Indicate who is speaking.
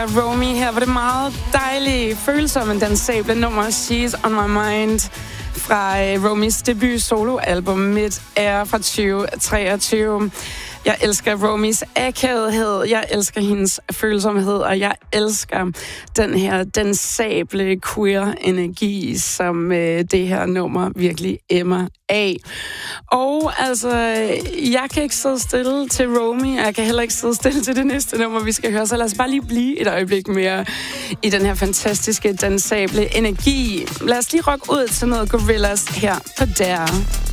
Speaker 1: Romy, her var det meget dejlige, følsomme, dansable nummer She's on My Mind fra Romys debut soloalbum Mid-Air fra 2023. Jeg elsker Romys akavighed, jeg elsker hendes følsomhed, og jeg elsker den her dansable queer-energi, som det her nummer virkelig emmer af. Og altså, jeg kan ikke sidde stille til Romy, og jeg kan heller ikke sidde stille til det næste nummer, vi skal høre, så lad os bare lige blive et øjeblik mere i den her fantastiske, dansable energi. Lad os lige rocke ud til noget Gorillaz her på Dare.